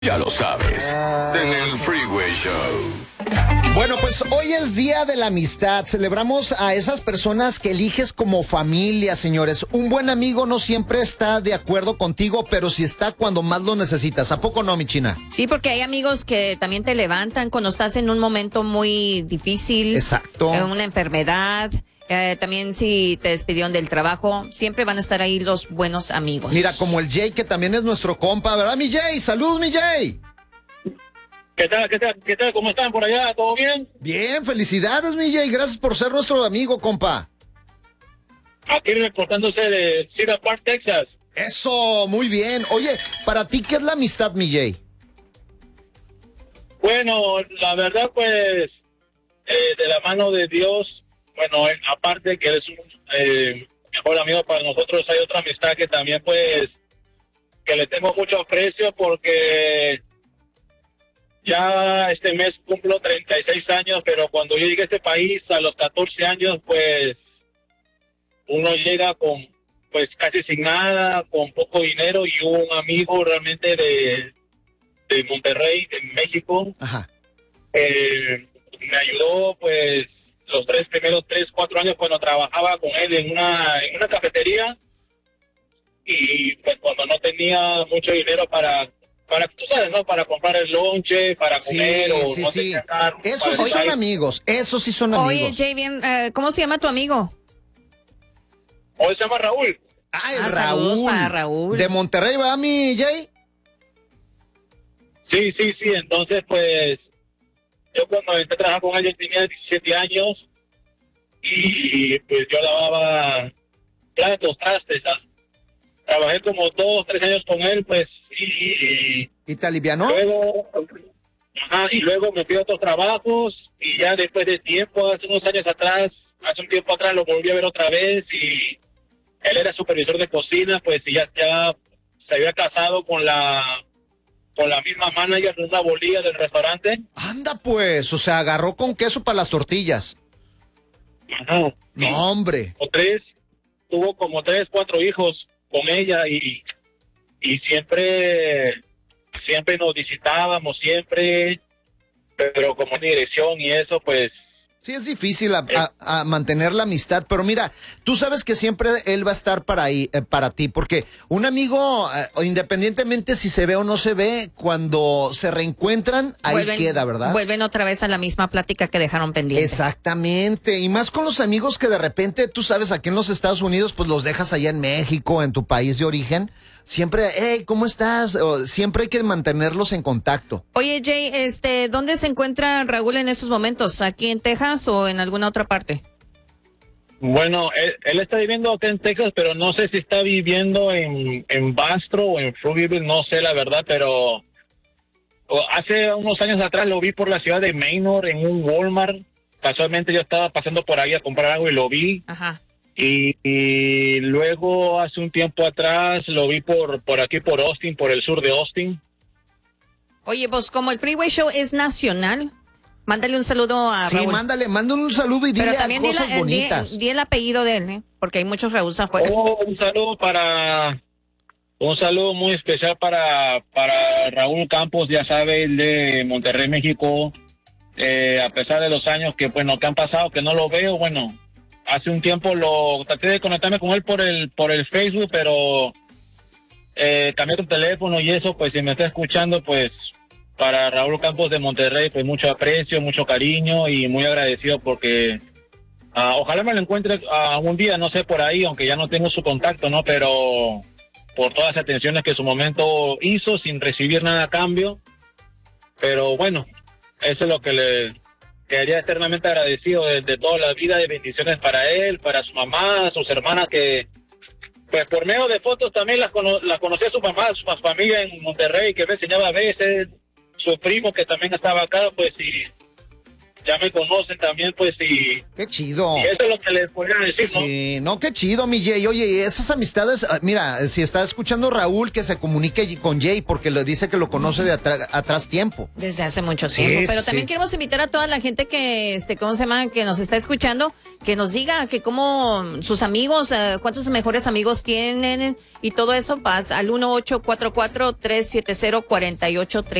Ya lo sabes, en el Freeway Show. Bueno, pues hoy es Día de la Amistad. Celebramos a esas personas que eliges como familia, señores. Un buen amigo no siempre está de acuerdo contigo, pero sí está cuando más lo necesitas. ¿A poco no, mi China? Sí, porque hay amigos que también te levantan cuando estás en un momento muy difícil. Exacto. Una enfermedad. También si te despidieron del trabajo, siempre van a estar ahí los buenos amigos. Mira, como el Jay, que también es nuestro compa, ¿verdad, mi Jay? ¡Salud, mi Jay! ¿Qué tal? ¿Cómo están por allá? ¿Todo bien? Bien, felicidades, mi Jay. Gracias por ser nuestro amigo, compa. Aquí reportándose de Cedar Park, Texas. Eso, muy bien. Oye, para ti, ¿qué es la amistad, mi Jay? Bueno, la verdad, pues, de la mano de Dios, bueno, aparte que es un mejor amigo para nosotros, hay otra amistad que también, pues, que le tengo mucho aprecio porque ya este mes cumplo 36 años, pero cuando yo llegué a este país a los 14 años, pues, uno llega con, pues, casi sin nada, con poco dinero, y un amigo realmente de Monterrey, de México. Ajá. Me ayudó, pues, los primeros 3-4 años cuando trabajaba con él en una cafetería, y pues cuando no tenía mucho dinero para tú sabes, ¿no? Para comprar el lonche, para comer, o no tenía carro. Esos sí son amigos, esos sí son amigos. Oye, Jay, bien, ¿cómo se llama tu amigo? Hoy se llama Raúl. Ah, el saludos Raúl. para Raúl. ¿De Monterrey, va, mi Jay? Sí, entonces pues yo cuando entré a trabajar con él yo tenía 17 años y pues yo lavaba platos, trastes, ¿sabes? Trabajé como 2-3 años con él, pues, ¿Y te alivianó? Y luego me fui a otros trabajos, y ya después de tiempo, hace un tiempo atrás lo volví a ver otra vez, y él era supervisor de cocina, pues, y ya se había casado con la misma manager de una bolilla del restaurante. Anda pues, o sea, agarró con queso para las tortillas. Ajá. No, hombre. Tuvo como 3-4 hijos con ella, y siempre nos visitábamos, pero como dirección y eso, pues. Sí, es difícil a mantener la amistad, pero mira, tú sabes que siempre él va a estar para ti, porque un amigo, independientemente si se ve o no se ve, cuando se reencuentran, ahí queda, ¿verdad? Vuelven otra vez a la misma plática que dejaron pendiente. Exactamente, y más con los amigos que de repente, tú sabes, aquí en los Estados Unidos, pues los dejas allá en México, en tu país de origen. Siempre, hey, ¿cómo estás? Siempre hay que mantenerlos en contacto. Oye, Jay, ¿dónde se encuentra Raúl en esos momentos? ¿Aquí en Texas o en alguna otra parte? Bueno, él está viviendo acá en Texas, pero no sé si está viviendo en Bastrop o en Pflugerville, no sé la verdad, pero hace unos años atrás lo vi por la ciudad de Manor en un Walmart. Casualmente yo estaba pasando por ahí a comprar algo y lo vi. Ajá. Y luego hace un tiempo atrás lo vi por aquí, por Austin, por el sur de Austin. Oye, pues como el Freeway Show es nacional, mándale un saludo a Raúl. Sí, mándale un saludo y dile pero también cosas bonitas. Di el apellido de él, porque hay muchos Raúl afuera. Un saludo muy especial para Raúl Campos, ya sabe, el de Monterrey, México. A pesar de los años que han pasado, que no lo veo, bueno. Hace un tiempo traté de conectarme con él por el Facebook, pero cambié tu teléfono y eso, pues si me está escuchando, pues para Raúl Campos de Monterrey, pues mucho aprecio, mucho cariño y muy agradecido porque ojalá me lo encuentre algún día, no sé, por ahí, aunque ya no tengo su contacto, ¿no? Pero por todas las atenciones que en su momento hizo sin recibir nada a cambio. Pero bueno, eso es lo que le quedaría eternamente agradecido de toda la vida, de bendiciones para él, para su mamá, sus hermanas, que pues por medio de fotos también las conocí a su mamá, a su familia en Monterrey, que me enseñaba a veces, su primo que también estaba acá, pues ya me conocen también, pues, y Qué chido. eso es lo que les podría decir, ¿no? Sí, no, qué chido, mi Jay. Oye, esas amistades, mira, si está escuchando Raúl, que se comunique con Jay, porque le dice que lo conoce de atrás tiempo. Desde hace mucho Sí, tiempo. Pero sí. también queremos invitar a toda la gente que, ¿cómo se llama? Que nos está escuchando, que nos diga que cómo sus amigos, cuántos mejores amigos tienen y todo eso. Vas al 1844-370-4830.